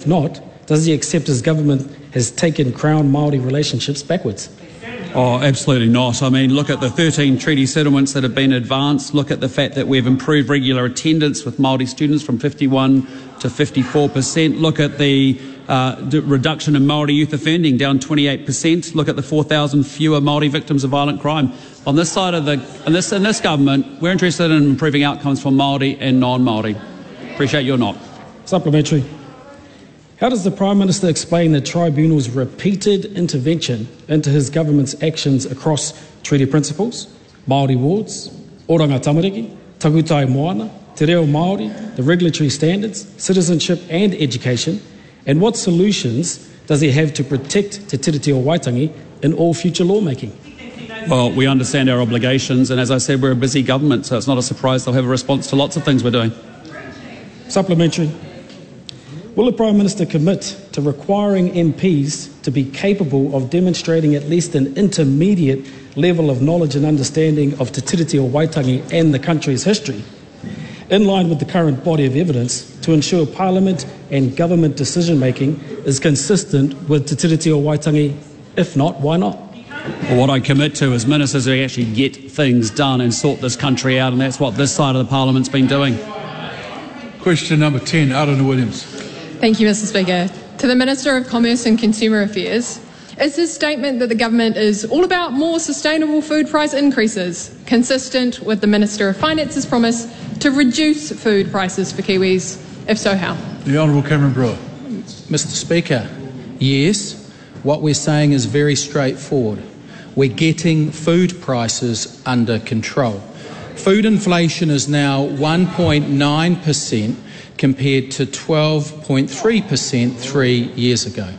if not, does he accept his government has taken Crown Māori relationships backwards? Oh, absolutely not. I mean, look at the 13 treaty settlements that have been advanced. Look at the fact that we've improved regular attendance with Māori students from 51 to 54%. Look at the reduction in Māori youth offending, down 28%. Look at the 4,000 fewer Māori victims of violent crime. On this side of in this government, we're interested in improving outcomes for Māori and non-Māori. Appreciate you're not. Supplementary. How does the Prime Minister explain the Tribunal's repeated intervention into his government's actions across treaty principles, Māori wards, Oranga Tamariki, Takutai Moana, Te Reo Māori, the regulatory standards, citizenship and education, and what solutions does he have to protect Te Tiriti o Waitangi in all future lawmaking? Well, we understand our obligations, and as I said, we're a busy government, so it's not a surprise they'll have a response to lots of things we're doing. Supplementary. Will the Prime Minister commit to requiring MPs to be capable of demonstrating at least an intermediate level of knowledge and understanding of Te Tiriti o Waitangi and the country's history, in line with the current body of evidence, to ensure Parliament and government decision-making is consistent with Te Tiriti o Waitangi? If not, why not? Well, what I commit to is ministers who actually get things done and sort this country out, and that's what this side of the Parliament's been doing. Question number 10, Arana Williams. Thank you, Mr Speaker. To the Minister of Commerce and Consumer Affairs, is his statement that the government is all about more sustainable food price increases consistent with the Minister of Finance's promise to reduce food prices for Kiwis? If so, how? The Honourable Cameron Brewer. Mr Speaker, yes, what we're saying is very straightforward. We're getting food prices under control. Food inflation is now 1.9%, compared to 12.3% 3 years ago.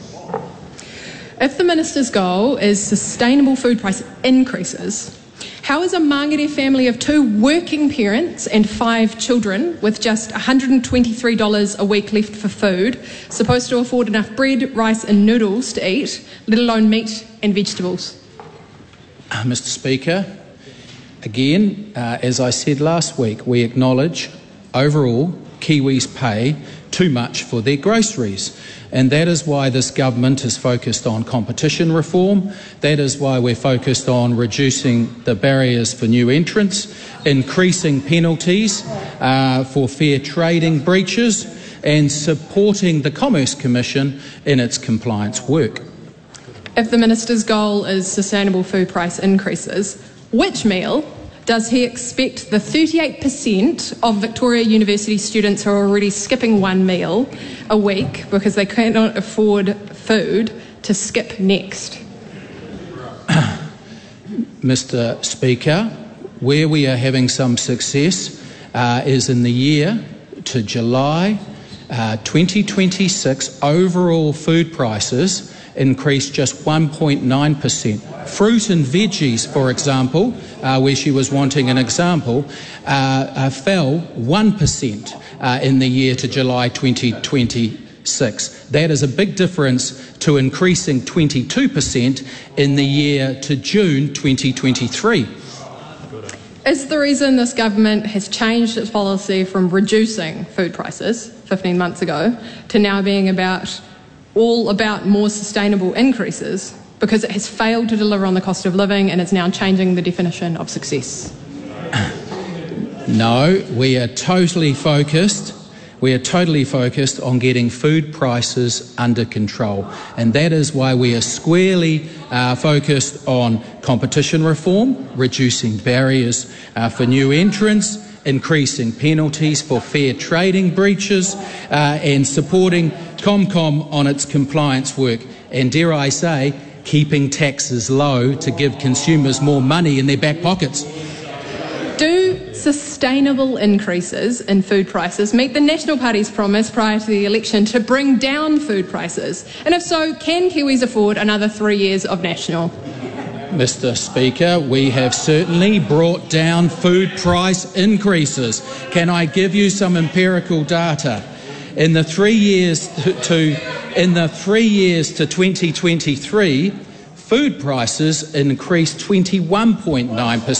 If the Minister's goal is sustainable food price increases, how is a Māngere family of 2 working parents and 5 children with just $123 a week left for food supposed to afford enough bread, rice and noodles to eat, let alone meat and vegetables? Mr Speaker, again, as I said last week, we acknowledge overall Kiwis pay too much for their groceries, and that is why this government is focused on competition reform. That is why we're focused on reducing the barriers for new entrants, increasing penalties for fair trading breaches, and supporting the Commerce Commission in its compliance work. If the Minister's goal is sustainable food price increases, which meal does he expect the 38% of Victoria University students who are already skipping 1 meal a week because they cannot afford food to skip next? Mr Speaker, where we are having some success is in the year to July 2026, overall food prices increased just 1.9%. Fruit and veggies, for example, where she was wanting an example, fell 1% in the year to July 2026. That is a big difference to increasing 22% in the year to June 2023. Is the reason this government has changed its policy from reducing food prices 15 months ago to now being all about more sustainable increases because it has failed to deliver on the cost of living and it's now changing the definition of success? No, we are totally focused on getting food prices under control, and that is why we are squarely focused on competition reform, reducing barriers for new entrants, increasing penalties for fair trading breaches, and supporting ComCom on its compliance work, and dare I say, keeping taxes low to give consumers more money in their back pockets. Do sustainable increases in food prices meet the National Party's promise prior to the election to bring down food prices? And if so, can Kiwis afford another 3 years of National? Mr Speaker, we have certainly brought down food price increases. Can I give you some empirical data? In the 3 years to 2023, food prices increased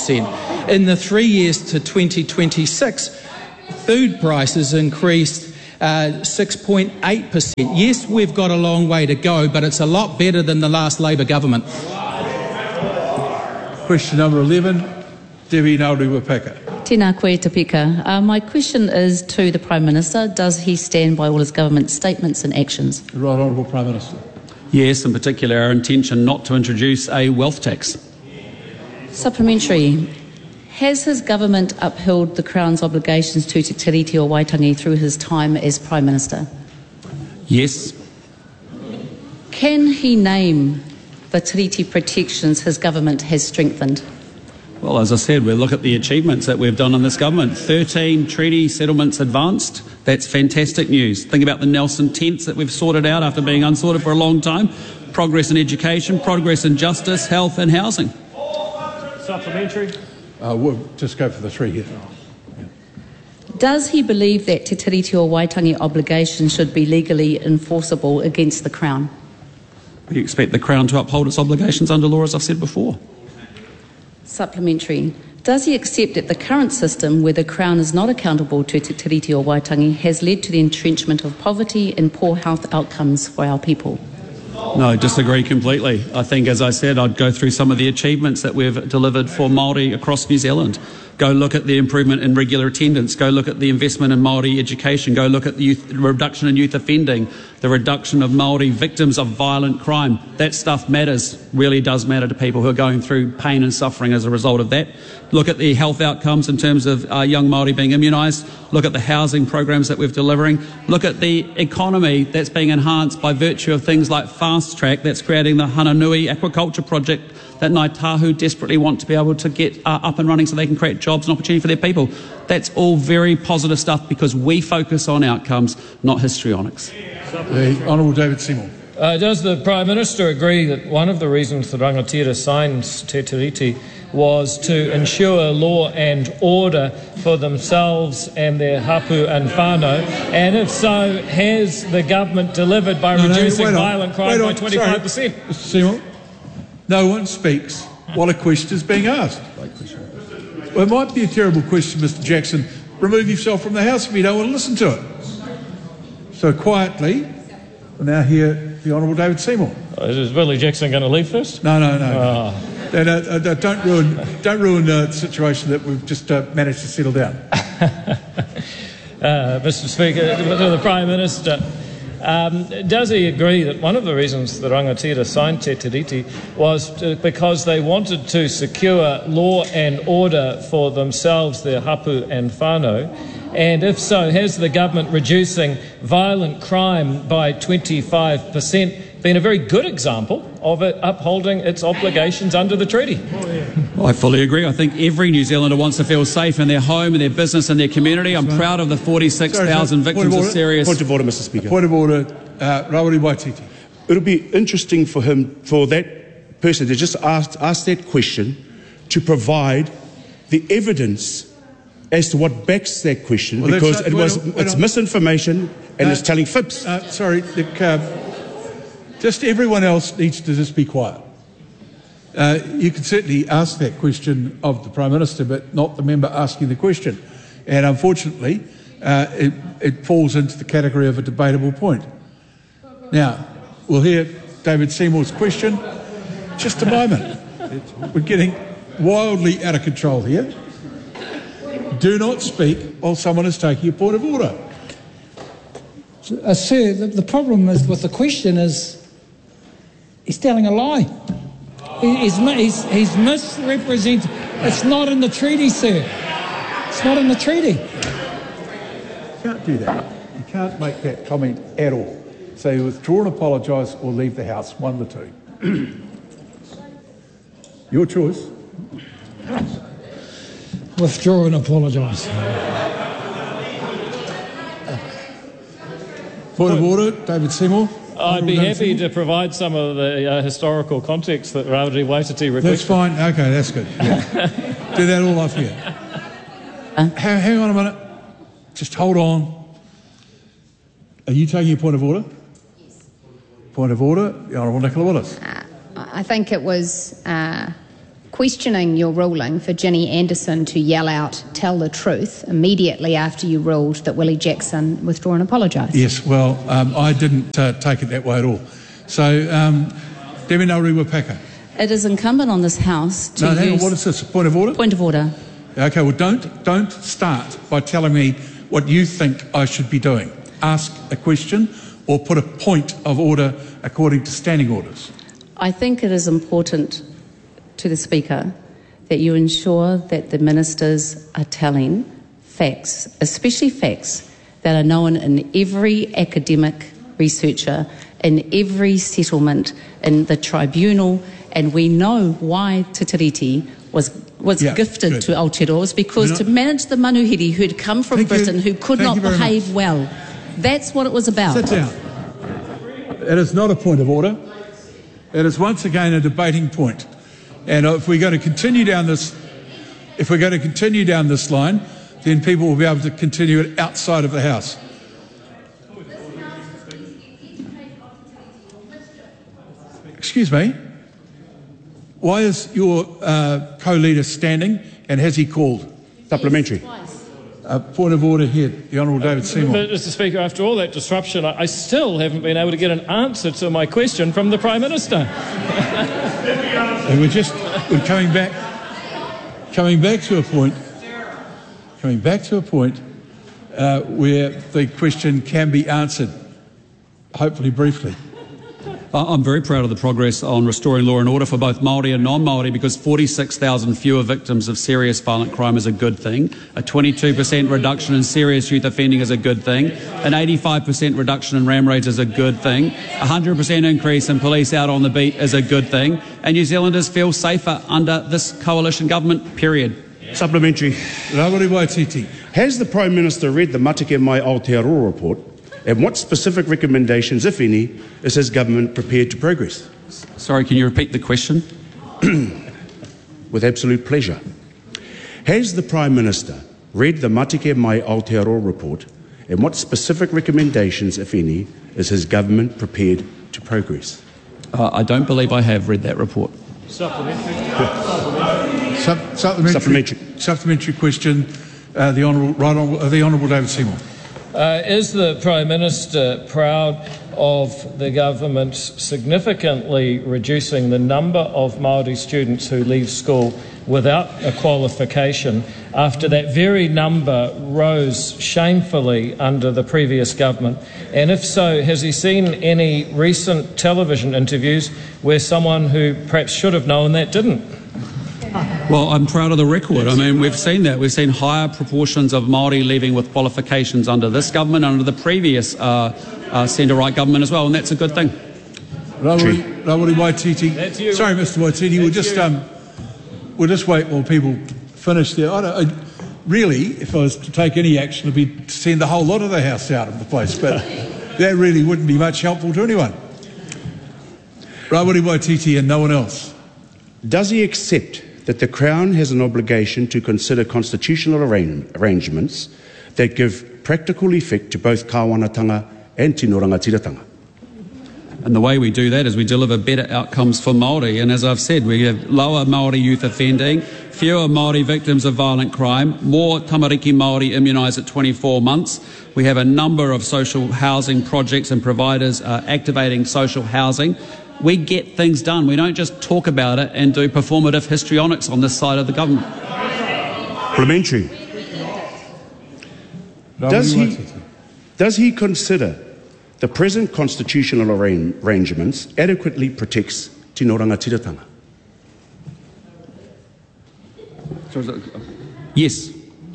21.9%. In the 3 years to 2026, food prices increased 6.8%. Yes, we've got a long way to go, but it's a lot better than the last Labor government. Question number 11, Debbie Nauri-Wapaka. Tēnā koe te pika. My question is to the Prime Minister. Does he stand by all his government statements and actions? The Right Honourable Prime Minister. Yes, in particular our intention not to introduce a wealth tax. Supplementary. Has his government upheld the Crown's obligations to Te Tiriti o Waitangi through his time as Prime Minister? Yes. Can he name the Tiriti protections his government has strengthened? Well, as I said, we look at the achievements that we've done in this government. 13 treaty settlements advanced. That's fantastic news. Think about the Nelson tents that we've sorted out after being unsorted for a long time. Progress in education, progress in justice, health and housing. Supplementary. We'll just go for the three here. Does he believe that Te Tiriti o Waitangi obligations should be legally enforceable against the Crown? We expect the Crown to uphold its obligations under law, as I've said before. Supplementary. Does he accept that the current system, where the Crown is not accountable to Te Tiriti o Waitangi, has led to the entrenchment of poverty and poor health outcomes for our people? No, I disagree completely. I think, as I said, I'd go through some of the achievements that we've delivered for Māori across New Zealand. Go look at the improvement in regular attendance. Go look at the investment in Māori education. Go look at the reduction in youth offending, the reduction of Māori victims of violent crime. That stuff matters, really does matter to people who are going through pain and suffering as a result of that. Look at the health outcomes in terms of young Māori being immunised. Look at the housing programs that we're delivering. Look at the economy that's being enhanced by virtue of things like Fast Track that's creating the Hananui aquaculture project that Ngāi Tahu desperately want to be able to get up and running so they can create jobs and opportunity for their people. That's all very positive stuff because we focus on outcomes, not histrionics. The Honourable David Seymour. Does the Prime Minister agree that one of the reasons the Rangatira signed Te Tiriti was to ensure law and order for themselves and their hapu and whānau? And if so, has the government delivered by reducing violent crime by 25%? Sorry, Mr. Seymour, no one speaks while a question is being asked. Well, it might be a terrible question, Mr. Jackson. Remove yourself from the House if you don't want to listen to it. So quietly, we'll now hear the Honourable David Seymour. Is Willie Jackson going to leave first? No. Don't ruin the situation that we've just managed to settle down. Mr. Speaker, to the Prime Minister, does he agree that one of the reasons the Rangatira signed Te Tiriti was because they wanted to secure law and order for themselves, their hapu and whānau? And if so, has the government reducing violent crime by 25% been a very good example of it upholding its obligations under the treaty? I fully agree. I think every New Zealander wants to feel safe in their home, in their business, in their community. I'm proud of the 46,000 victims of serious... Point of order, Mr. Speaker. Point of order, Rawiri Waititi. It'll be interesting for that person to just ask that question, to provide the evidence as to what backs that question, because it's misinformation and it's telling fibs. Just everyone else needs to just be quiet. You can certainly ask that question of the Prime Minister, but not the member asking the question. And unfortunately, it falls into the category of a debatable point. Now, we'll hear David Seymour's question. Just a moment. We're getting wildly out of control here. Do not speak while someone is taking a point of order. Sir, the problem is with the question is he's telling a lie. He's misrepresenting. It's not in the treaty, sir. It's not in the treaty. You can't do that. You can't make that comment at all. So you withdraw and apologise or leave the House, one of the two. Your choice. Withdraw and apologise. Point of order, David Seymour. I'd be happy to provide some of the historical context that Rawiri Waititi requested. That's fine. Okay, that's good. Yeah. Do that all off here. Hang on a minute. Just hold on. Are you taking a point of order? Yes. Point of order, the Honourable Nicola Willis. I think it was questioning your ruling for Ginny Anderson to yell out, "Tell the truth," immediately after you ruled that Willie Jackson withdraw and apologise? Yes, well, I didn't take it that way at all. So, Debbie Nauriwa-Packer. It is incumbent on this House to hang on, what is this, a point of order? Point of order. Okay, well, don't start by telling me what you think I should be doing. Ask a question or put a point of order according to standing orders. I think it is important to the Speaker that you ensure that the ministers are telling facts, especially facts that are known in every academic researcher, in every settlement, in the tribunal, and we know why Te Tiriti was gifted to Aotearoa. It was because to manage the manuhiri who had come from Britain who could not behave well. That's what it was about. Sit down. It is not a point of order. It is once again a debating point. And if we're going to continue down this line, then people will be able to continue it outside of the House. Excuse me. Why is your co-leader standing, and has he called? Supplementary. Point of order here, the Honourable David Seymour. Mr. Speaker, after all that disruption, I still haven't been able to get an answer to my question from the Prime Minister. And we're coming back to a point where the question can be answered, hopefully briefly. I'm very proud of the progress on restoring law and order for both Māori and non-Māori, because 46,000 fewer victims of serious violent crime is a good thing. A 22% reduction in serious youth offending is a good thing. An 85% reduction in ram raids is a good thing. 100% increase in police out on the beat is a good thing. And New Zealanders feel safer under this coalition government, period. Supplementary. Rawiri Waititi. Has the Prime Minister read the Matike Mai Aotearoa report? And what specific recommendations, if any, is his government prepared to progress? Sorry, can you repeat the question? With absolute pleasure. Has the Prime Minister read the Matike Mai Aotearoa report, and what specific recommendations, if any, is his government prepared to progress? I don't believe I have read that report. Supplementary question. The Honourable David Seymour. Is the Prime Minister proud of the government significantly reducing the number of Māori students who leave school without a qualification after that very number rose shamefully under the previous government? And if so, has he seen any recent television interviews where someone who perhaps should have known that didn't? Well, I'm proud of the record. I mean, we've seen that. We've seen higher proportions of Māori leaving with qualifications under this government, under the previous centre-right government as well, and that's a good thing. Rawiri Waititi. Sorry, Mr. Waititi. We'll just wait while people finish there. Really, if I was to take any action, it would be to send the whole lot of the House out of the place, but that really wouldn't be much helpful to anyone. Rawiri Waititi and no one else. Does he accept that the Crown has an obligation to consider constitutional arrangements that give practical effect to both kāwanatanga and tino rangatiratanga? And the way we do that is we deliver better outcomes for Māori. And as I've said, we have lower Māori youth offending, fewer Māori victims of violent crime, more tamariki Māori immunised at 24 months. We have a number of social housing projects and providers activating social housing. We get things done. We don't just talk about it and do performative histrionics on this side of the government. Parliamentary. Does he consider the present constitutional arrangements adequately protects tino rangatiratanga? Yes.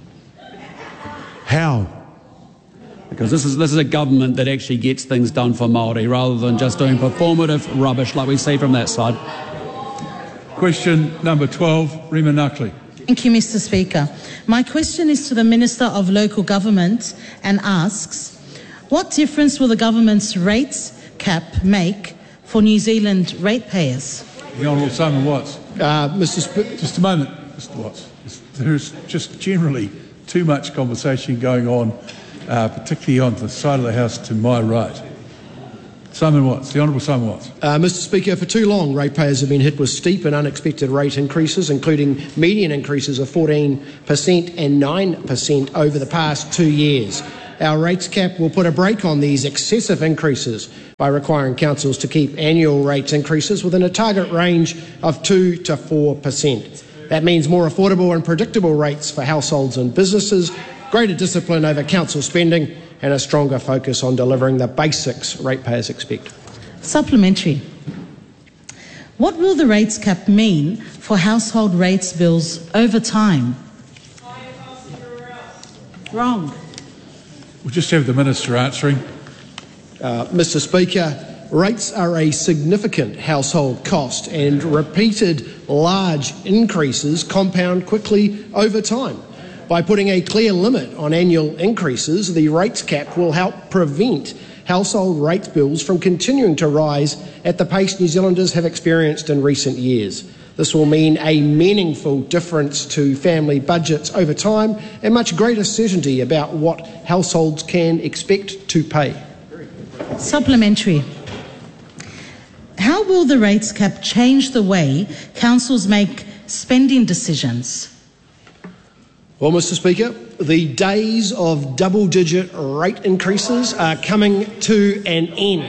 How? Because this is a government that actually gets things done for Māori rather than just doing performative rubbish like we see from that side. Question number 12, Rima Nuckley. Thank you, Mr. Speaker. My question is to the Minister of Local Government and asks, what difference will the government's rates cap make for New Zealand ratepayers? The Honourable Simon Watts. Just a moment, Mr. Watts. There's just generally too much conversation going on, particularly on the side of the House to my right. Simon Watts, the Honourable Simon Watts. Mr Speaker, for too long, ratepayers have been hit with steep and unexpected rate increases, including median increases of 14% and 9% over the past 2 years. Our rates cap will put a brake on these excessive increases by requiring councils to keep annual rates increases within a target range of 2 to 4%. That means more affordable and predictable rates for households and businesses, greater discipline over council spending, and a stronger focus on delivering the basics ratepayers expect. Supplementary. What will the rates cap mean for household rates bills over time? Wrong. We'll just have the Minister answering. Mr Speaker, rates are a significant household cost and repeated large increases compound quickly over time. By putting a clear limit on annual increases, the rates cap will help prevent household rate bills from continuing to rise at the pace New Zealanders have experienced in recent years. This will mean a meaningful difference to family budgets over time and much greater certainty about what households can expect to pay. Supplementary. How will the rates cap change the way councils make spending decisions? Well, Mr Speaker, the days of double-digit rate increases are coming to an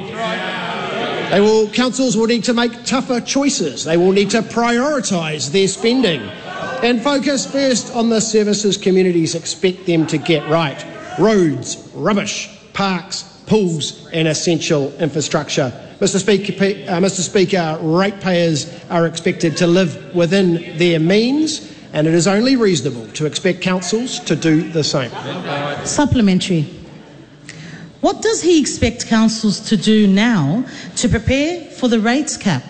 end. Councils will need to make tougher choices. They will need to prioritise their spending and focus first on the services communities expect them to get right: roads, rubbish, parks, pools and essential infrastructure. Mr Speaker, ratepayers are expected to live within their means, and it is only reasonable to expect councils to do the same. Supplementary. What does he expect councils to do now to prepare for the rates cap?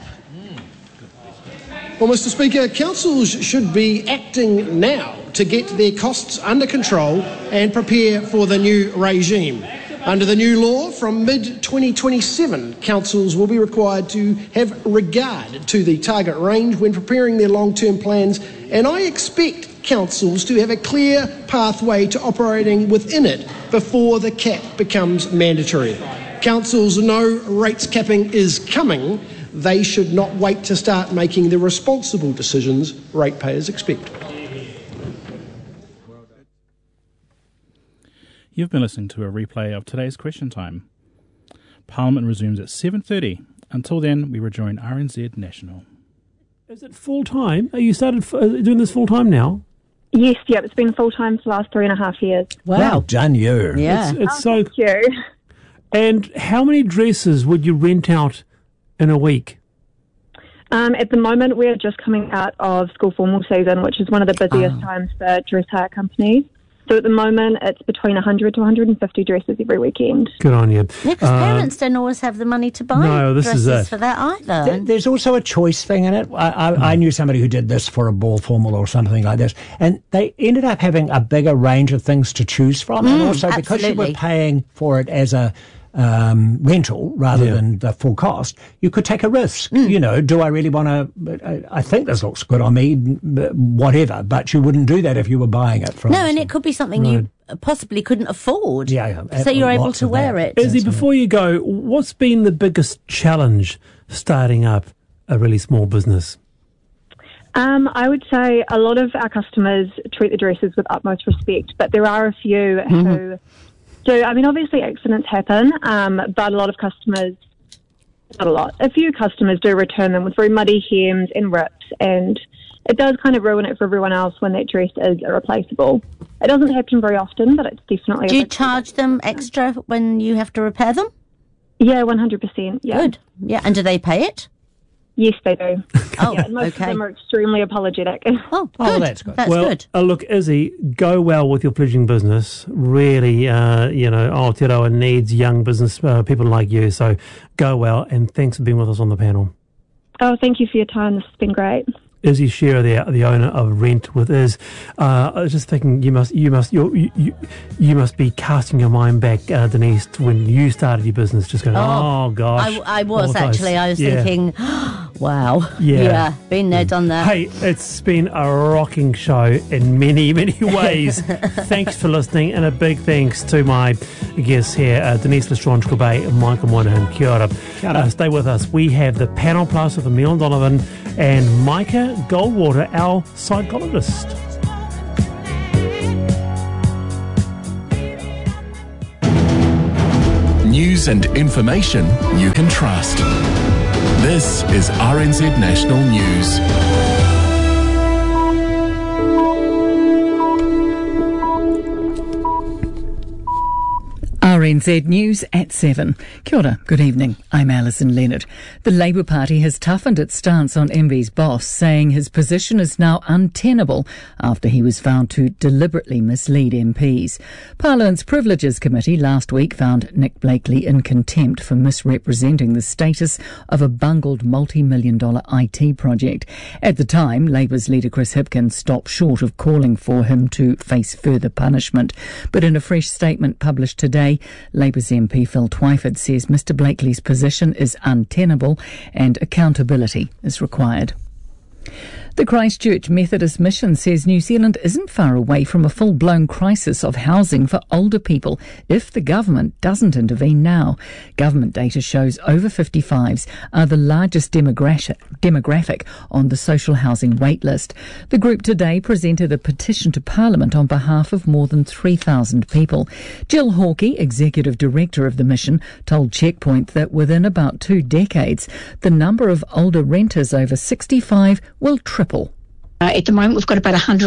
Well, Mr Speaker, councils should be acting now to get their costs under control and prepare for the new regime. Under the new law, from mid-2027, councils will be required to have regard to the target range when preparing their long-term plans, and I expect councils to have a clear pathway to operating within it before the cap becomes mandatory. Councils know rates capping is coming. They should not wait to start making the responsible decisions ratepayers expect. You've been listening to a replay of today's Question Time. Parliament resumes at 7:30. Until then, we rejoin RNZ National. Is it full-time? Are you started doing this full-time now? Yes, it's been full-time for the last 3.5 years. Wow. Well done, you. Yeah. Thank you. And how many dresses would you rent out in a week? At the moment, we're just coming out of school formal season, which is one of the busiest times for dress hire companies. So at the moment, it's between 100 to 150 dresses every weekend. Good on you. Yeah, because parents don't always have the money to buy dresses for that either. There's also a choice thing in it. I knew somebody who did this for a ball formal or something like this, and they ended up having a bigger range of things to choose from. And also because you were paying for it as a rental rather than the full cost, you could take a risk. You know, do I really want to, I think this looks good on me, whatever, but you wouldn't do that if you were buying it from and it could be something you possibly couldn't afford. So you're able to wear it. Izzy, before you go, what's been the biggest challenge starting up a really small business? I would say a lot of our customers treat the dresses with utmost respect, but there are a few who do. I mean, obviously accidents happen, but a lot of customers, a few customers do return them with very muddy hems and rips, and it does kind of ruin it for everyone else when that dress is irreplaceable. It doesn't happen very often, but it's definitely... Do you charge them extra when you have to repair them? Yeah, 100%, yeah. Good. Yeah, and do they pay it? Yes, they do. Most of them are extremely apologetic. Oh, good. That's good. That's good. Look, Izzy, go well with your fledgling business. Really, Aotearoa needs young business people like you. So go well, and thanks for being with us on the panel. Oh, thank you for your time. This has been great. Izzy's share of the owner of Rent with Iz. I was just thinking you must be casting your mind back, Denise, when you started your business, just going, oh gosh. I was actually. I was thinking, wow. Yeah. Been there, done that. Hey, it's been a rocking show in many, many ways. Thanks for listening, and a big thanks to my guests here, Denise Lestrange-Corbet and Michael Moynihan. Kia ora. Stay with us. We have the Panel Plus with Emile Donovan and Micah Goldwater, our psychologist. News and information you can trust. This is RNZ National News. RNZ News at 7. Kia ora, good evening. I'm Alison Leonard. The Labour Party has toughened its stance on MB's boss, saying his position is now untenable after he was found to deliberately mislead MPs. Parliament's Privileges Committee last week found Nick Blakely in contempt for misrepresenting the status of a bungled multi-million-dollar IT project. At the time, Labour's leader Chris Hipkins stopped short of calling for him to face further punishment. But in a fresh statement published today, Labour's MP Phil Twyford says Mr Blakely's position is untenable and accountability is required. The Christchurch Methodist Mission says New Zealand isn't far away from a full-blown crisis of housing for older people if the government doesn't intervene now. Government data shows over 55s are the largest demographic on the social housing wait list. The group today presented a petition to Parliament on behalf of more than 3,000 people. Jill Hawkey, Executive Director of the mission, told Checkpoint that within about 2 decades, the number of older renters over 65 will triple. At the moment, we've got about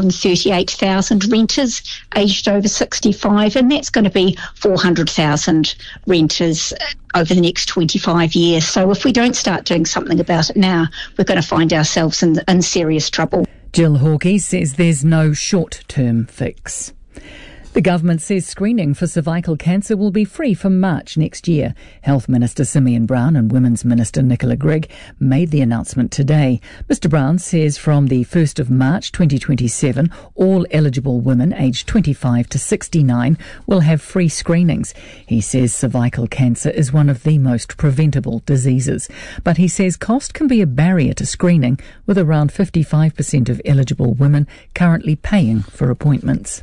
138,000 renters aged over 65, and that's going to be 400,000 renters over the next 25 years. So if we don't start doing something about it now, we're going to find ourselves in serious trouble. Jill Hawkey says there's no short-term fix. The government says screening for cervical cancer will be free from March next year. Health Minister Simeon Brown and Women's Minister Nicola Grigg made the announcement today. Mr Brown says from the 1st of March 2027, all eligible women aged 25 to 69 will have free screenings. He says cervical cancer is one of the most preventable diseases. But he says cost can be a barrier to screening, with around 55% of eligible women currently paying for appointments.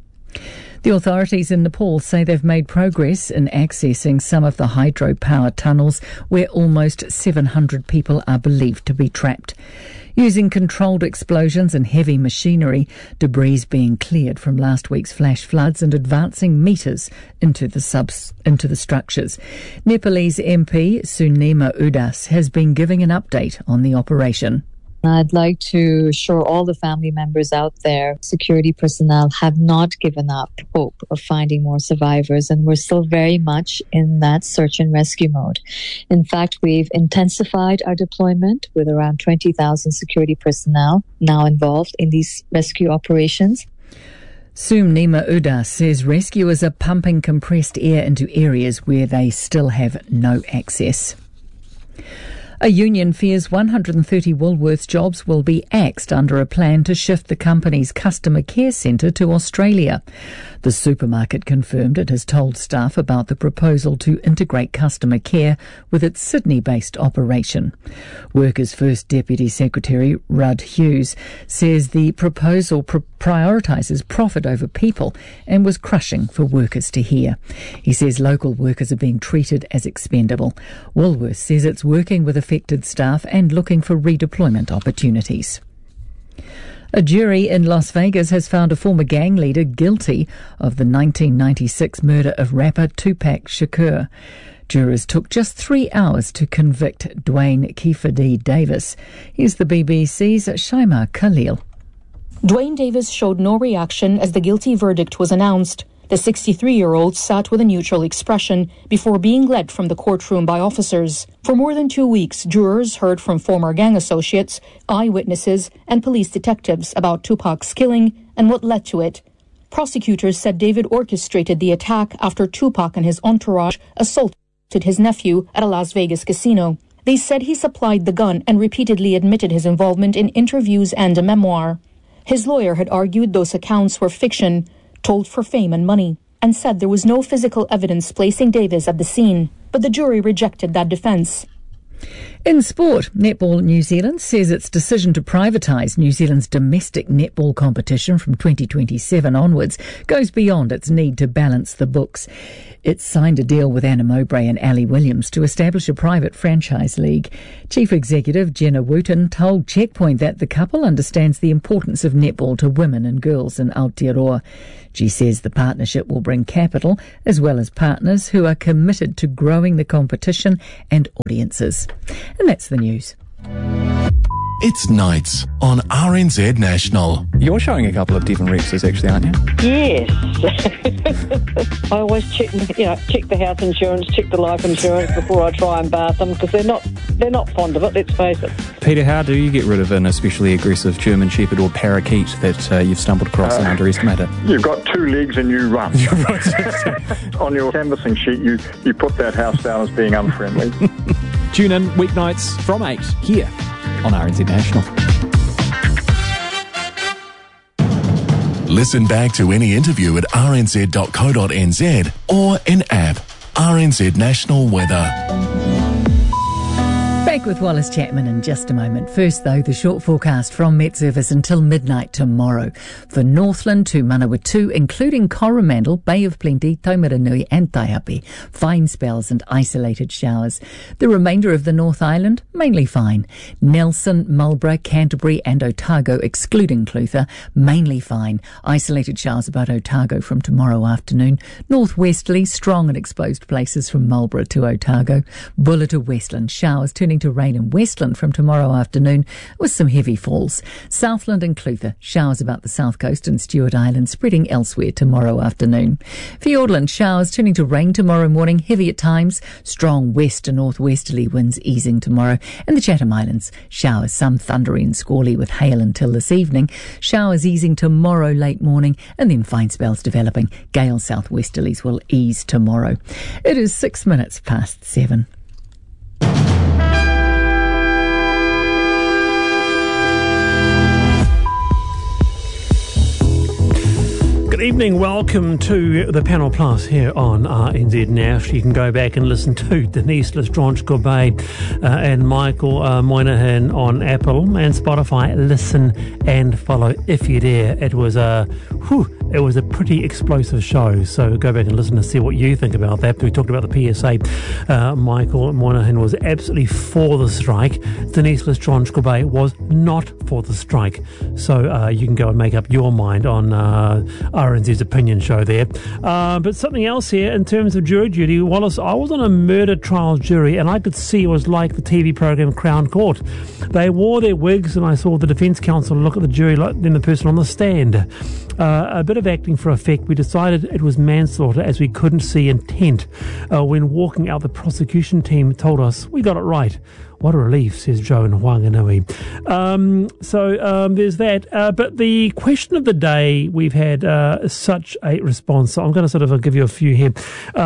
The authorities in Nepal say they've made progress in accessing some of the hydropower tunnels where almost 700 people are believed to be trapped. Using controlled explosions and heavy machinery, debris being cleared from last week's flash floods and advancing metres into the structures. Nepalese MP Sunema Udas has been giving an update on the operation. I'd like to assure all the family members out there, security personnel have not given up hope of finding more survivors, and we're still very much in that search and rescue mode. In fact, we've intensified our deployment with around 20,000 security personnel now involved in these rescue operations. Sunema Udas says rescuers are pumping compressed air into areas where they still have no access. A union fears 130 Woolworths jobs will be axed under a plan to shift the company's customer care centre to Australia. The supermarket confirmed it has told staff about the proposal to integrate customer care with its Sydney-based operation. Workers' First Deputy Secretary Rudd Hughes says the proposal prioritises profit over people and was crushing for workers to hear. He says local workers are being treated as expendable. Woolworths says it's working with affected staff and looking for redeployment opportunities. A jury in Las Vegas has found a former gang leader guilty of the 1996 murder of rapper Tupac Shakur. Jurors took just 3 hours to convict Dwayne Keffer D. Davis. Here's the BBC's Shaima Khalil. Dwayne Davis showed no reaction as the guilty verdict was announced. The 63-year-old sat with a neutral expression before being led from the courtroom by officers. For more than 2 weeks, jurors heard from former gang associates, eyewitnesses, and police detectives about Tupac's killing and what led to it. Prosecutors said David orchestrated the attack after Tupac and his entourage assaulted his nephew at a Las Vegas casino. They said he supplied the gun and repeatedly admitted his involvement in interviews and a memoir. His lawyer had argued those accounts were fiction, told for fame and money, and said there was no physical evidence placing Davis at the scene. But the jury rejected that defence. In sport, Netball New Zealand says its decision to privatise New Zealand's domestic netball competition from 2027 onwards goes beyond its need to balance the books. It signed a deal with Anna Mowbray and Ali Williams to establish a private franchise league. Chief Executive Jenna Wooten told Checkpoint that the couple understands the importance of netball to women and girls in Aotearoa. She says the partnership will bring capital as well as partners who are committed to growing the competition and audiences. And that's the news. It's Nights on RNZ National. You're showing a couple of Devon Rexes actually, aren't you? Yes. I always check the house insurance, check the life insurance before I try and bath them, because they're not fond of it, let's face it. Peter, how do you get rid of an especially aggressive German Shepherd or parakeet that you've stumbled across and underestimated? You've got 2 legs and you run. On your canvassing sheet, you put that house down as being unfriendly. Tune in weeknights from 8 here on RNZ National. Listen back to any interview at rnz.co.nz or in app RNZ National Weather. Back with Wallace Chapman in just a moment. First, though, the short forecast from Met Service until midnight tomorrow. For Northland to Manawatu, including Coromandel, Bay of Plenty, Taumaranui and Taihape, fine spells and isolated showers. The remainder of the North Island, mainly fine. Nelson, Marlborough, Canterbury and Otago, excluding Clutha, mainly fine. Isolated showers about Otago from tomorrow afternoon. Northwesterly, strong and exposed places from Marlborough to Otago. Buller to Westland, showers turning to rain in Westland from tomorrow afternoon with some heavy falls. Southland and Clutha, showers about the south coast and Stewart Island, spreading elsewhere tomorrow afternoon. Fiordland, showers turning to rain tomorrow morning, heavy at times, strong west to northwesterly winds easing tomorrow. And the Chatham Islands, showers, some thundery and squally with hail until this evening. Showers easing tomorrow late morning and then fine spells developing. Gale southwesterlies will ease tomorrow. It is 6 minutes past 7. Good evening, welcome to the Panel Plus here on RNZ National. You can go back and listen to Denise Lestrange-Gorbet and Michael Moynihan on Apple and Spotify. Listen and follow if you dare. It was a pretty explosive show, so go back and listen to see what you think about that. We talked about the PSA. Michael Moynihan was absolutely for the strike. Denise Lestrange-Gorbet was not for the strike. So you can go and make up your mind on RNZ's opinion show there. But something else here in terms of jury duty. Wallace, I was on a murder trial jury and I could see it was like the TV program Crown Court. They wore their wigs and I saw the defence counsel look at the jury like then the person on the stand. A bit of acting for effect. We decided it was manslaughter as we couldn't see intent. When walking out, the prosecution team told us we got it right. What a relief, says Joe in Whanganui. So there's that. But the question of the day, we've had such a response. So I'm going to sort of give you a few here.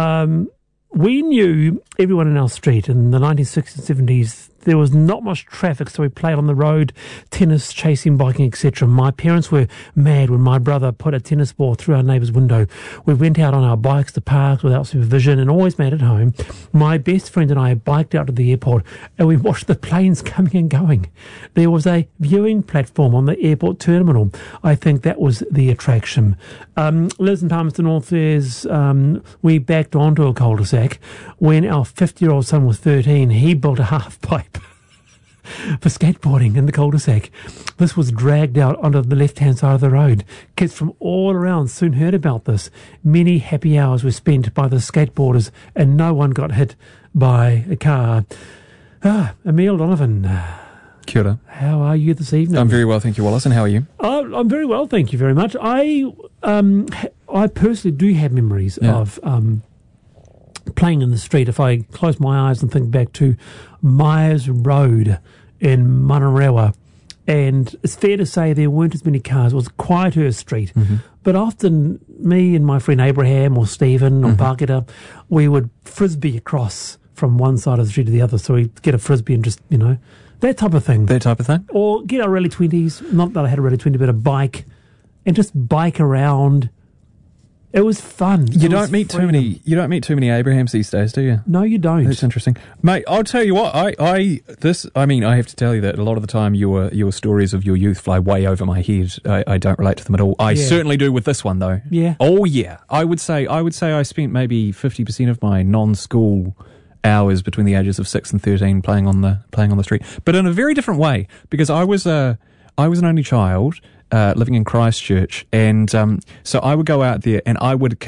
We knew everyone in our street in the 1960s and 70s. There was not much traffic, so we played on the road, tennis, chasing, biking, etc. My parents were mad when my brother put a tennis ball through our neighbour's window. We went out on our bikes to parks without supervision and always made it home. My best friend and I biked out to the airport and we watched the planes coming and going. There was a viewing platform on the airport terminal. I think that was the attraction. Liz in Palmerston North says we backed onto a cul-de-sac. When our 50-year-old son was 13, he built a half pipe for skateboarding in the cul-de-sac. This was dragged out onto the left-hand side of the road. Kids from all around soon heard about this. Many happy hours were spent by the skateboarders and no one got hit by a car. Emile Donovan. Kia ora. How are you this evening? I'm very well, thank you, Wallace. And how are you? I'm very well, thank you very much. I personally do have memories of playing in the street. If I close my eyes and think back to Myers Road in Manarewa, and it's fair to say there weren't as many cars. It was a quieter street. Mm-hmm. But often me and my friend Abraham or Stephen or Parketa, we would frisbee across from one side of the street to the other, so we'd get a Frisbee and just, that type of thing. That type of thing? Or get a Rally 20s, not that I had a Rally 20, but a bike, and just bike around. It was fun. You don't meet too many Abrahams these days, do you? No, you don't. That's interesting, mate. I'll tell you what. I have to tell you that a lot of the time your stories of your youth fly way over my head. I don't relate to them at all. I certainly do with this one though. Yeah. Oh yeah. I would say I spent maybe 50% of my non-school hours between the ages of 6 and 13 playing on the street, but in a very different way, because I was an only child. Living in Christchurch, and so I would go out there and I would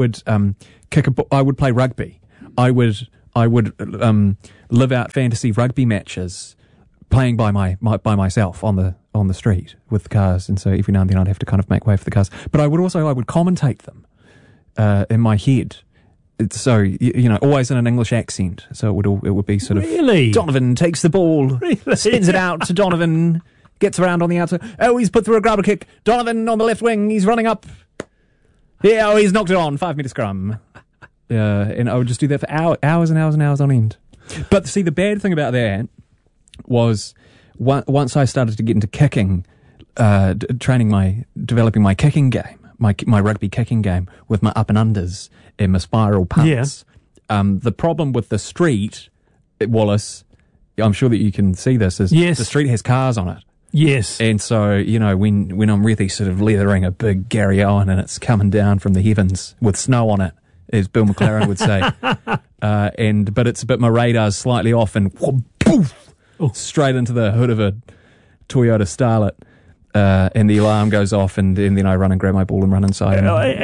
play rugby. I would live out fantasy rugby matches, playing by myself on the street with the cars, and so every now and then I'd have to kind of make way for the cars. But I would commentate them in my head. So always in an English accent. So it would be sort of really? Donovan takes the ball, really? Spins it out to Donovan. Gets around on the outside. Oh, he's put through a grabber kick. Donovan on the left wing. He's running up. Yeah, he's knocked it on. 5 metre scrum. And I would just do that for hours and hours and hours on end. But see, the bad thing about that was once I started to get into kicking, developing my kicking game, my rugby kicking game with my up and unders and my spiral punts. Yeah. The problem with the street, Wallace, I'm sure that you can see this, is the street has cars on it. Yes. And so, when I'm really sort of leathering a big Gary Owen and it's coming down from the heavens with snow on it, as Bill McLaren would say, but my radar's slightly off and poof, straight into the hood of a Toyota Starlet, and the alarm goes off, and then I run and grab my ball and run inside.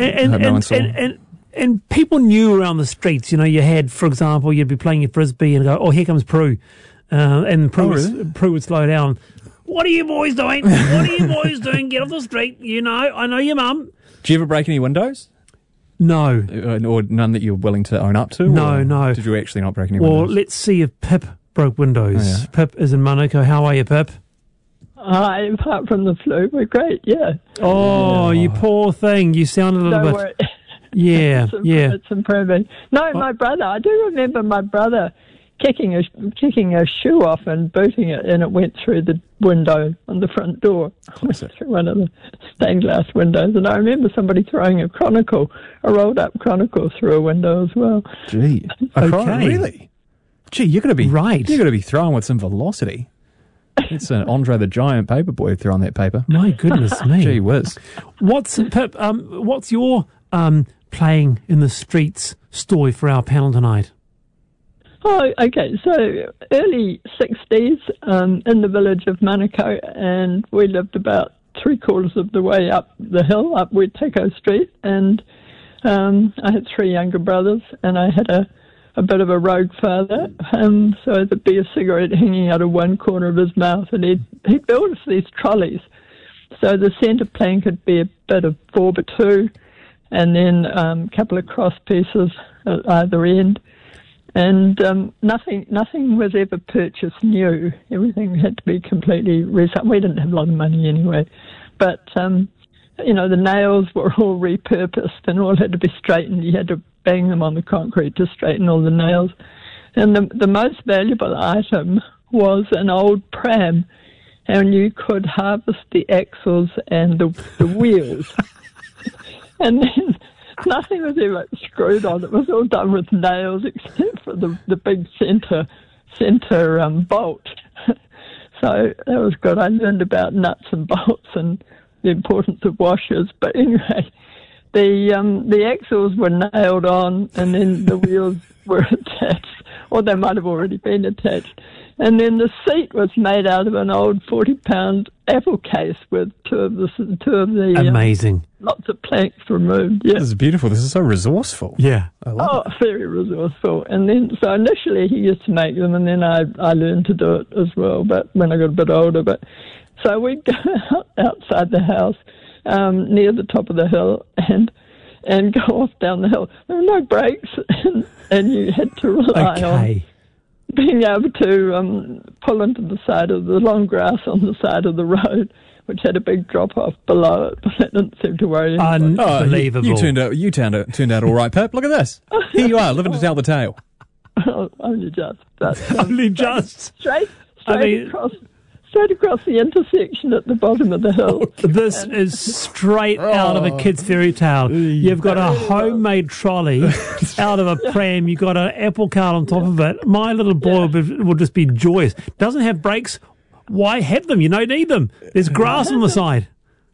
And people knew around the streets, you had, for example, you'd be playing your Frisbee and go, oh, here comes Prue. And Prue would slow down. What are you boys doing? What are you boys doing? Get off the street. I know your mum. Do you ever break any windows? No. Or none that you're willing to own up to? No. Did you actually not break any windows? Well, let's see if Pip broke windows. Oh, yeah. Pip is in Manukau. How are you, Pip? Hi, apart from the flu, we're great, yeah. Oh, you poor thing. You sound a little bit... Worry. Yeah, it's improving. No, my brother, I do remember my brother kicking a shoe off and booting it, and it went through the window on the front door. Went through one of the stained glass windows, and I remember somebody throwing a rolled up Chronicle through a window as well. Gee, really? Gee, you're going to be right. You're going to be throwing with some velocity. It's an Andre the Giant paperboy throwing that paper. My goodness me! Gee whiz. What's your playing in the streets story for our panel tonight? Oh, okay. So early 60s in the village of Manukau, and we lived about 3/4 of the way up the hill, up Wetako Street, and I had 3 younger brothers, and I had a bit of a rogue father, so there'd be a cigarette hanging out of one corner of his mouth, and he'd build us these trolleys. So the centre plank could be a bit of 4x2, and then a couple of cross pieces at either end. And nothing was ever purchased new. Everything had to be completely recycled. We didn't have a lot of money anyway. But, the nails were all repurposed and all had to be straightened. You had to bang them on the concrete to straighten all the nails. And the most valuable item was an old pram, and you could harvest the axles and the wheels. And then nothing was ever screwed on. It was all done with nails except for the big centre bolt. So that was good. I learned about nuts and bolts and the importance of washers. But anyway, the axles were nailed on, and then the wheels were attached, or they might have already been attached. And then the seat was made out of an old 40-pound apple case with two of the amazing lots of planks removed. Yeah, this is beautiful. This is so resourceful. Yeah, I love it. Very resourceful. And then so initially he used to make them, and then I learned to do it as well. But when I got a bit older, so we'd go outside the house near the top of the hill and go off down the hill. There were no brakes, and you had to rely on being able to pull into the side of the long grass on the side of the road, which had a big drop-off below it, but that didn't seem to worry anybody. Unbelievable. You turned out all right, Pip. Look at this. Here you are, living to tell the tale. Well, only just. But, only just. Straight across the intersection at the bottom of the hill. This is straight out of a kid's fairy tale. You've got a homemade trolley out of a pram. You've got an apple cart on top of it. My little boy will just be joyous. Doesn't have brakes. Why have them? You don't need them. There's grass on the side.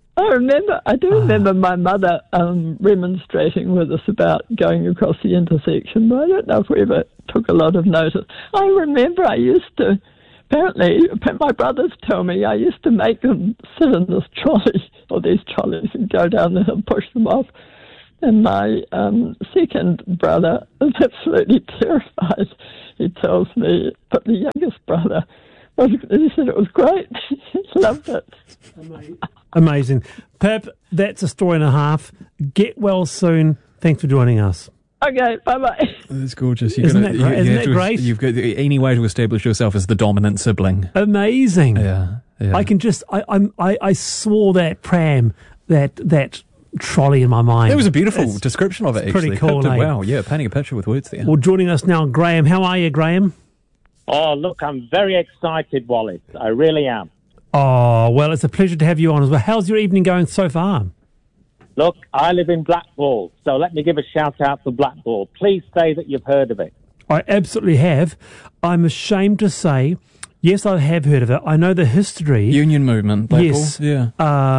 I do remember my mother remonstrating with us about going across the intersection, but I don't know if we ever took a lot of notice. I remember I used to, apparently, my brothers tell me, I used to make them sit in this trolley, or these trolleys, and go down the hill, push them off. And my second brother is absolutely terrified. He tells me, but the youngest brother, he said it was great. He loved it. Amazing. Pip, that's a story and a half. Get well soon. Thanks for joining us. Okay, bye-bye. That's gorgeous. Isn't that great? You've got any way to establish yourself as the dominant sibling. Amazing. Yeah. I can just, I saw that pram, that trolley in my mind. It was a beautiful description of it, actually. Pretty cool, eh? Wow, yeah, painting a picture with words there. Well, joining us now, Graham. How are you, Graham? Oh, look, I'm very excited, Wallace. I really am. Oh, well, it's a pleasure to have you on as well. How's your evening going so far? Look, I live in Blackball, so let me give a shout-out to Blackball. Please say that you've heard of it. I absolutely have. I'm ashamed to say, yes, I have heard of it. I know the history. Union movement, Blackball. Yes. Yeah.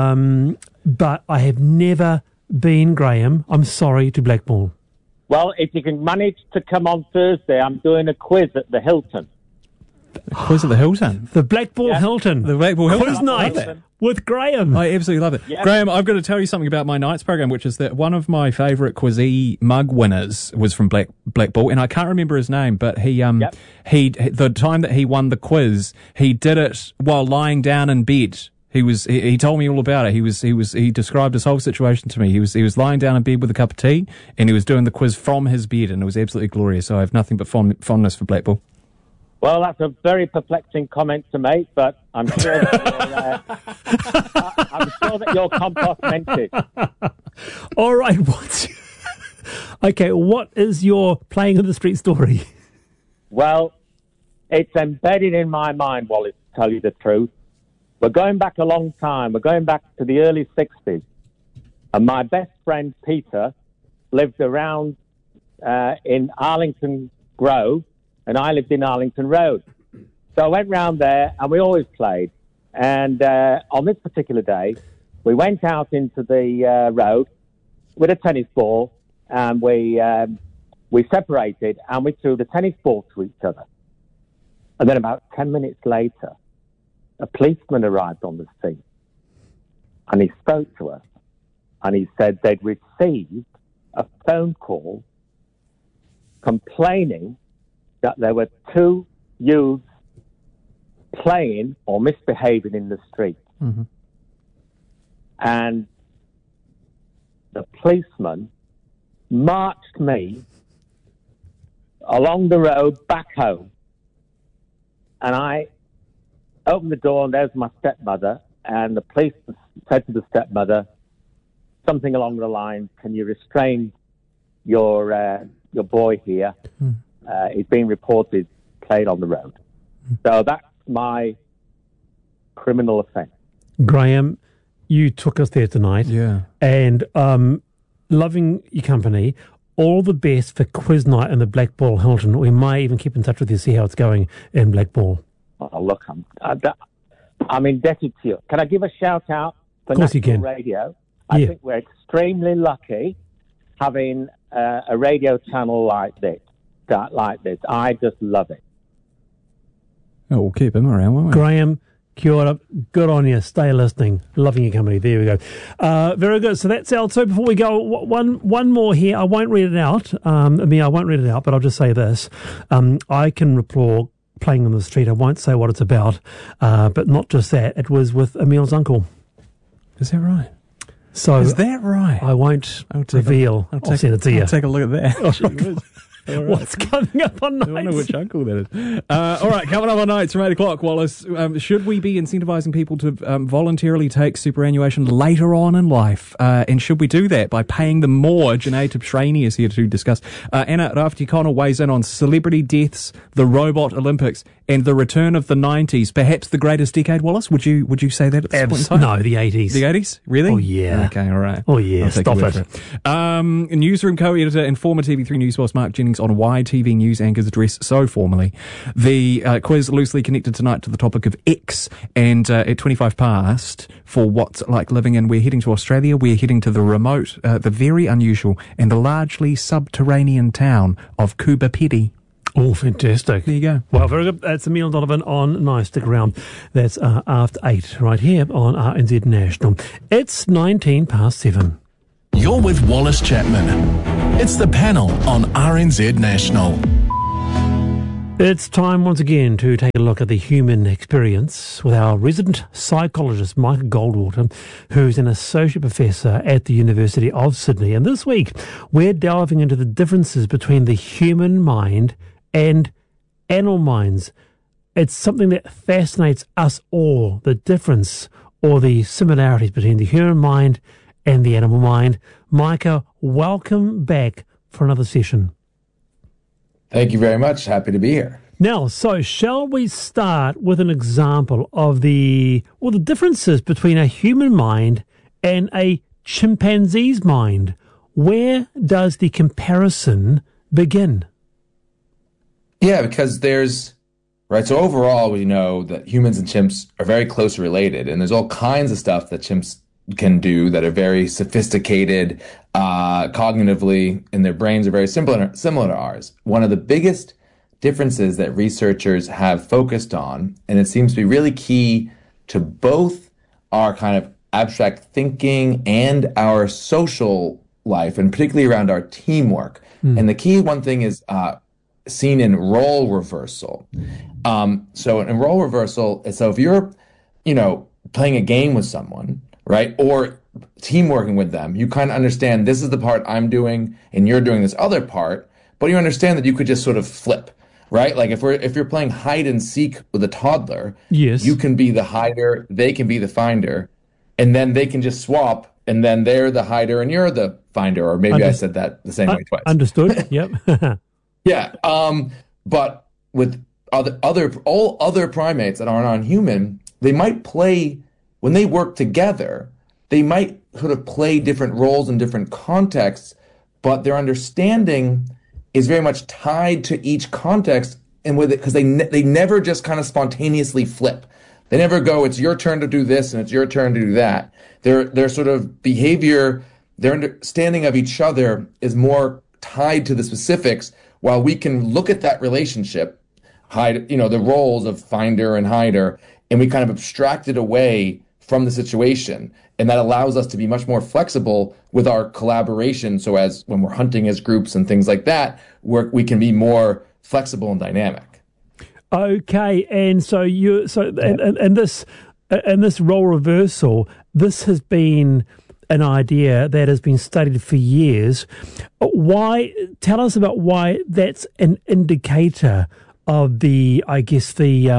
But I have never been, Graham, I'm sorry, to Blackball. Well, if you can manage to come on Thursday, I'm doing a quiz at the Hilton. Quiz at the Hilton? The Blackball Hilton. The Blackball Hilton. Quiz night with Graham. I absolutely love it. Yeah. Graham, I've got to tell you something about my night's program, which is that one of my favourite Quizzy mug winners was from Blackball, and I can't remember his name, but he the time that he won the quiz, he did it while lying down in bed. He told me all about it. He described his whole situation to me. He was lying down in bed with a cup of tea, and he was doing the quiz from his bed, and it was absolutely glorious. So I have nothing but fondness for Blackball. Well, that's a very perplexing comment to make, but I'm sure that you're compartmented. All right, what is your playing in the street story? Well, it's embedded in my mind, Wallace, to tell you the truth. We're going back a long time. We're going back to the early 60s. And my best friend, Peter, lived around in Arlington Grove, and I lived in Arlington Road. So I went round there, and we always played. And on this particular day, we went out into the road with a tennis ball, and we separated, and we threw the tennis ball to each other. And then about 10 minutes later, a policeman arrived on the scene, and he spoke to us, and he said they'd received a phone call complaining that there were two youths playing or misbehaving in the street. Mm-hmm. And the policeman marched me along the road back home, and I opened the door, and there's my stepmother, and the police said to the stepmother something along the lines, can you restrain your boy here? He's being reported played on the road. So that's my criminal offence. Graham, you took us there tonight. Yeah. And loving your company. All the best for quiz night in the Blackball Hilton. We may even keep in touch with you, see how it's going in Blackball. Oh, look, I'm indebted to you. Can I give a shout-out for National Radio? I think we're extremely lucky having a radio channel like this. I just love it. Oh, we'll keep him around, won't we? Graham, kia ora, good on you. Stay listening. Loving your company. There we go. Very good. So that's out. So before we go, one more here. I won't read it out. I won't read it out, but I'll just say this. I can report playing on the street. I won't say what it's about, but not just that. It was with Emil's uncle. Is that right? So is that right? I won't reveal. I'll send it to you. I'll take a look at that. What's coming up on Nights? I wonder which uncle that is. All right, coming up on Nights from 8 o'clock, Wallace. Should we be incentivising people to voluntarily take superannuation later on in life? And should we do that by paying them more? Janae Tibshraeny is here to discuss. Anna Rafti-Connell weighs in on celebrity deaths, the robot Olympics, and the return of the 90s. Perhaps the greatest decade, Wallace? Would you say that at this point in time? No, the 80s. The 80s? Really? Oh, yeah. Okay, all right. Oh, yeah. Stop it. Newsroom co-editor and former TV3 News boss Mark Jennings on why TV news anchors address so formally. The quiz loosely connected tonight to the topic of X, and at 25 past, for what's it like living in, we're heading to Australia, we're heading to the remote, the very unusual, and the largely subterranean town of Coober Pedy. Oh, fantastic. There you go. Well, very good. That's Emile Donovan on Nice. Stick around. That's after 8 right here on RNZ National. It's 19 past 7. You're with Wallace Chapman. It's the panel on RNZ National. It's time once again to take a look at the human experience with our resident psychologist, Micah Goldwater, who's an associate professor at the University of Sydney. And this week, we're delving into the differences between the human mind and animal minds. It's something that fascinates us all, the difference or the similarities between the human mind and the animal mind. Micah, welcome back for another session. Thank you very much. Happy to be here. Now, so shall we start with an example of the differences between a human mind and a chimpanzee's mind? Where does the comparison begin? Yeah, because so overall we know that humans and chimps are very closely related, and there's all kinds of stuff that chimps can do that are very sophisticated cognitively, and their brains are very similar to ours. One of the biggest differences that researchers have focused on, and it seems to be really key to both our kind of abstract thinking and our social life, and particularly around our teamwork. And the key one thing is seen in role reversal. So in role reversal, so if you're, playing a game with someone, right, or team working with them, you kind of understand this is the part I'm doing and you're doing this other part, but you understand that you could just sort of flip, right? Like if you're playing hide and seek with a toddler, yes, you can be the hider, they can be the finder, and then they can just swap, and then they're the hider and you're the finder, or maybe I said that the same way twice. Understood. Yep. Yeah. But with all other primates that aren't non-human, they might play, when they work together, they might sort of play different roles in different contexts, but their understanding is very much tied to each context, and with it, because they never just kind of spontaneously flip. They never go, it's your turn to do this and it's your turn to do that. Their sort of behavior, their understanding of each other is more tied to the specifics, while we can look at that relationship, the roles of finder and hider, and we kind of abstract it away from the situation. And that allows us to be much more flexible with our collaboration. So as when we're hunting as groups and things like that, we can be more flexible and dynamic. Okay, and so this role reversal, this has been an idea that has been studied for years. Tell us about why that's an indicator of if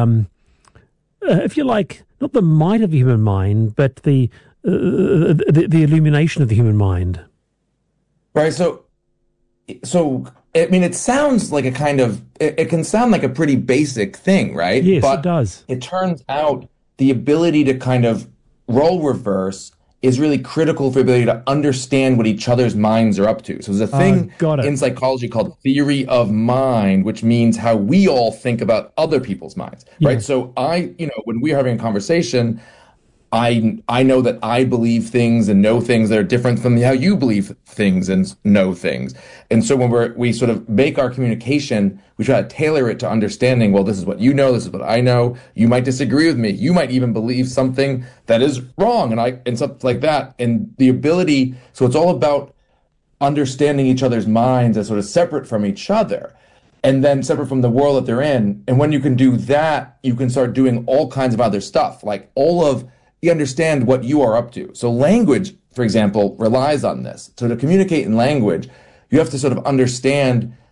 you like, not the might of the human mind, but the illumination of the human mind. Right. So I mean, it sounds like it can sound like a pretty basic thing, right? Yes, but it does. It turns out the ability to kind of role reverse is really critical for the ability to understand what each other's minds are up to. So there's a thing in psychology called theory of mind, which means how we all think about other people's minds, right? Yeah. So when we're having a conversation, I know that I believe things and know things that are different from how you believe things and know things. And so when we sort of make our communication, we try to tailor it to understanding, well, this is what you know, this is what I know. You might disagree with me. You might even believe something that is wrong and something like that. And the ability, so it's all about understanding each other's minds as sort of separate from each other, and then separate from the world that they're in. And when you can do that, you can start doing all kinds of other stuff, like you understand what you are up to. So language, for example, relies on this. So to communicate in language, you have to sort of understand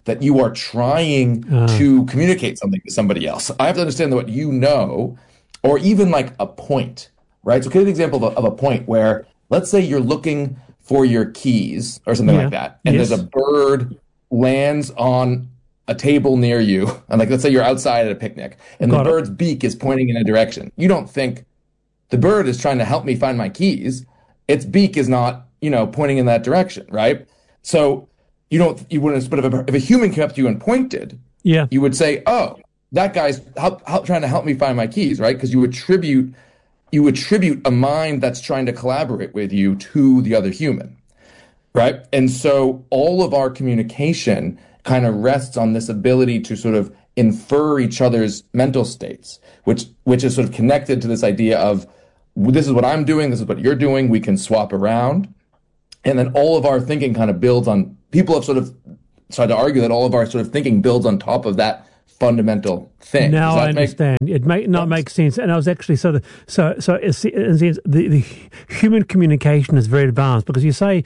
that you are trying to communicate something to somebody else. I have to understand that what you know, or even like a point, right? So give an example of a point where, let's say you're looking for your keys or something like that, and there's a bird lands on a table near you, and like let's say you're outside at a picnic, and the bird's beak is pointing in a direction. You don't think the bird is trying to help me find my keys. Its beak is not, pointing in that direction, right? So you wouldn't, but if a human came up to you and pointed, you would say, oh, that guy's trying to help me find my keys, right? Because you attribute a mind that's trying to collaborate with you to the other human, right? And so all of our communication kind of rests on this ability to sort of infer each other's mental states, which is sort of connected to this idea of, this is what I'm doing, this is what you're doing, we can swap around. And then all of our thinking kind of builds on, people have sort of tried to argue that all of our sort of thinking builds on top of that fundamental thing. Now I understand. It makes sense. And I was actually the human communication is very advanced, because you're saying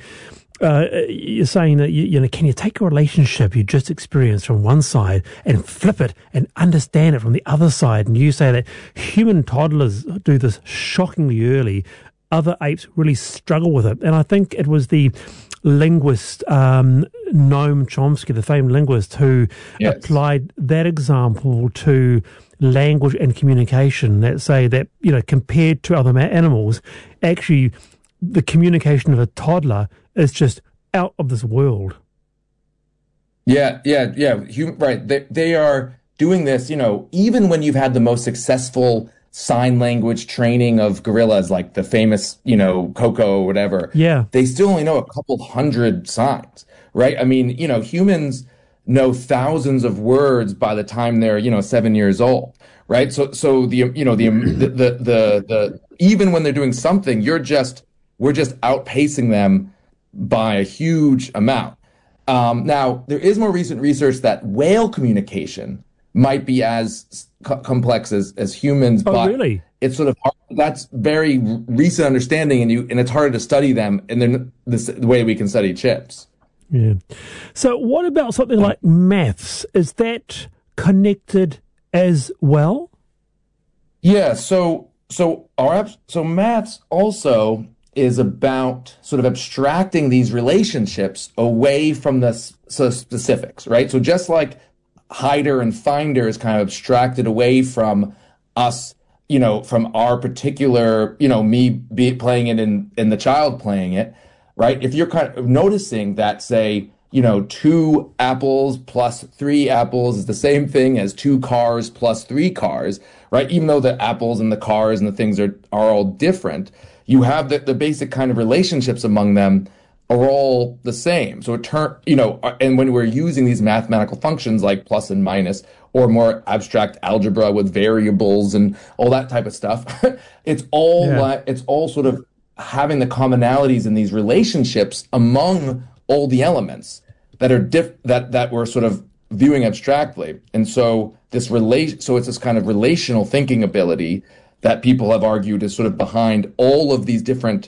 that can you take a relationship you just experienced from one side and flip it and understand it from the other side? And you say that human toddlers do this shockingly early. Other apes really struggle with it. And I think it was the linguist Noam Chomsky, the famed linguist, who applied that example to language and communication, that say that, compared to other animals, actually the communication of a toddler is just out of this world. Yeah. Right. They are doing this, even when you've had the most successful sign language training of gorillas, like the famous, Coco or whatever. Yeah. They still only know a couple hundred signs, right? I mean, humans know thousands of words by the time they're, 7 years old, right? So the even when they're doing something, we're just outpacing them by a huge amount. Now, there is more recent research that whale communication might be as complex as humans, but really? It's sort of hard. That's very recent understanding, and it's harder to study them, and then the way we can study chimps. Yeah. So, what about something like maths? Is that connected as well? Yeah. So maths also is about sort of abstracting these relationships away from the specifics, right? So just like hider and finder is kind of abstracted away from us, from our particular, me playing it and the child playing it, right? If you're kind of noticing that, say, 2 apples plus 3 apples is the same thing as 2 cars plus 3 cars, right? Even though the apples and the cars and the things are all different, you have the basic kind of relationships among them are all the same. So and when we're using these mathematical functions like plus and minus, or more abstract algebra with variables and all that type of stuff, it's all sort of having the commonalities in these relationships among all the elements that are that we're sort of viewing abstractly. And so it's this kind of relational thinking ability that people have argued is sort of behind all of these different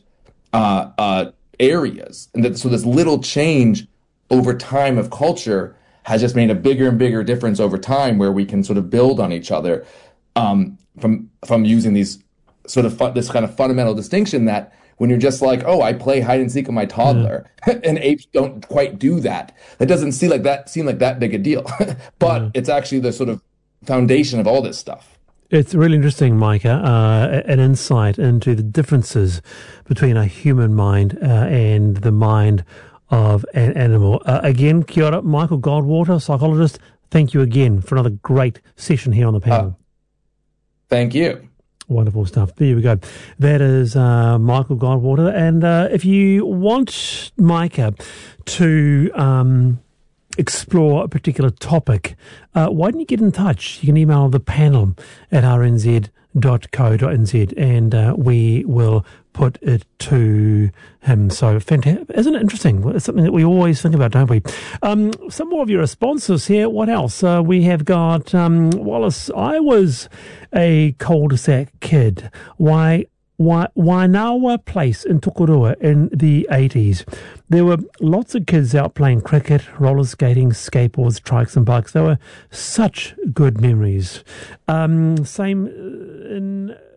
areas. And so this little change over time of culture has just made a bigger and bigger difference over time, where we can sort of build on each other from using these sort of this kind of fundamental distinction that when you're just like, oh, I play hide and seek with my toddler, and apes don't quite do that. That doesn't seem like that big a deal, but it's actually the sort of foundation of all this stuff. It's really interesting, Micah, an insight into the differences between a human mind and the mind of an animal. Again, kia ora, Michael Goldwater, psychologist. Thank you again for another great session here on the panel. Thank you. Wonderful stuff. There we go. That is Michael Goldwater. And if you want Micah to explore a particular topic, why don't you get in touch? You can email the panel at rnz.co.nz and we will put it to him. So fantastic. Isn't it interesting? It's something that we always think about, don't we? Some more of your responses here. What else? We have got Wallace. I was a cul-de-sac kid. Why Wainawa Place in Tokorua in the 80s. There were lots of kids out playing cricket, roller skating, skateboards, trikes and bikes. They were such good memories. Same in